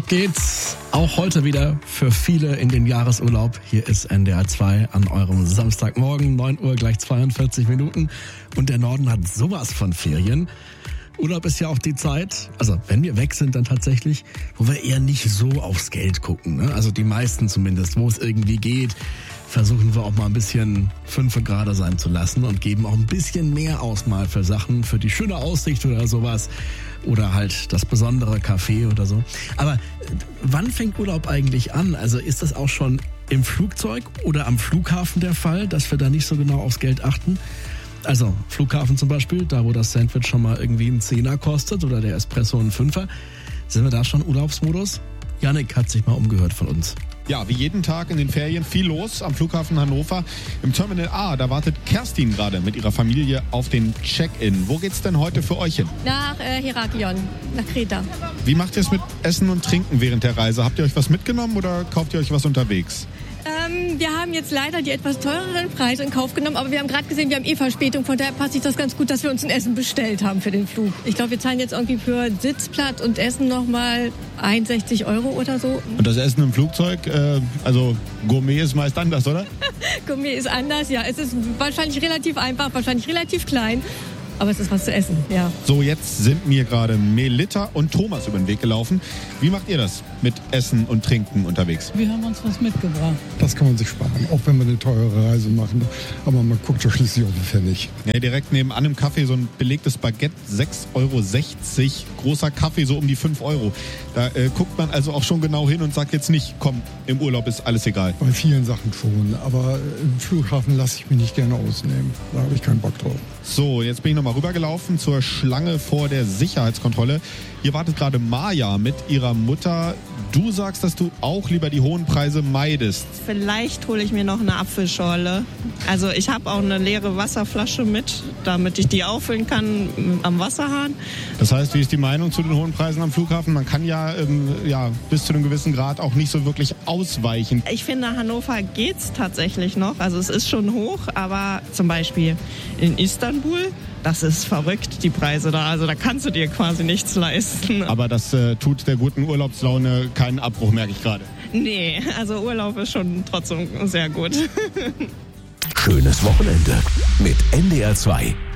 geht's auch heute wieder für viele in den Jahresurlaub. Hier ist NDR 2 an eurem Samstagmorgen, 9 Uhr gleich 42 Minuten. Und der Norden hat sowas von Ferien. Urlaub ist ja auch die Zeit, also wenn wir weg sind, dann tatsächlich, wo wir eher nicht so aufs Geld gucken, ne? Also die meisten zumindest, wo es irgendwie geht, versuchen wir auch mal ein bisschen fünfe gerade sein zu lassen und geben auch ein bisschen mehr aus mal für Sachen, für die schöne Aussicht oder sowas oder halt das besondere Café oder so. Aber wann fängt Urlaub eigentlich an? Also ist das auch schon im Flugzeug oder am Flughafen der Fall, dass wir da nicht so genau aufs Geld achten? Also Flughafen zum Beispiel, da wo das Sandwich schon mal irgendwie einen Zehner kostet oder der Espresso einen Fünfer. Sind wir da schon Urlaubsmodus? Jannik hat sich mal umgehört von uns. Ja, wie jeden Tag in den Ferien viel los am Flughafen Hannover. Im Terminal A, da wartet Kerstin gerade mit ihrer Familie auf den Check-in. Wo geht's denn heute für euch hin? Nach Heraklion, nach Kreta. Wie macht ihr es mit Essen und Trinken während der Reise? Habt ihr euch was mitgenommen oder kauft ihr euch was unterwegs? Wir haben jetzt leider die etwas teureren Preise in Kauf genommen, aber wir haben gerade gesehen, wir haben Verspätung, von daher passt sich das ganz gut, dass wir uns ein Essen bestellt haben für den Flug. Ich glaube, wir zahlen jetzt irgendwie für Sitzplatz und Essen nochmal 61 € oder so. Und das Essen im Flugzeug, also Gourmet ist meist anders, oder? Gourmet ist anders, ja. Es ist wahrscheinlich relativ einfach, wahrscheinlich relativ klein. Aber es ist was zu essen, ja. So, jetzt sind mir gerade Melita und Thomas über den Weg gelaufen. Wie macht ihr das mit Essen und Trinken unterwegs? Wir haben uns was mitgebracht. Das kann man sich sparen, auch wenn wir eine teure Reise machen. Aber man guckt ja schließlich auf den Pfennig. Ja, direkt nebenan im Café so ein belegtes Baguette, 6,60 €. Großer Kaffee, so um die 5 €. Da guckt man also auch schon genau hin und sagt jetzt nicht, komm, im Urlaub ist alles egal. Bei vielen Sachen schon, aber im Flughafen lasse ich mich nicht gerne ausnehmen. Da habe ich keinen Bock drauf. So, jetzt bin ich nochmal rübergelaufen zur Schlange vor der Sicherheitskontrolle. Hier wartet gerade Maja mit ihrer Mutter. Du sagst, dass du auch lieber die hohen Preise meidest. Vielleicht hole ich mir noch eine Apfelschorle. Also ich habe auch eine leere Wasserflasche mit, damit ich die auffüllen kann am Wasserhahn. Das heißt, wie ist die Meinung zu den hohen Preisen am Flughafen? Man kann ja, bis zu einem gewissen Grad auch nicht so wirklich ausweichen. Ich finde, Hannover geht's tatsächlich noch. Also es ist schon hoch, aber zum Beispiel in Istanbul, das ist verrückt, die Preise da. Also da kannst du dir quasi nichts leisten. Aber das tut der guten Urlaubslaune keinen Abbruch, merke ich gerade. Nee, also Urlaub ist schon trotzdem sehr gut. Schönes Wochenende mit NDR 2.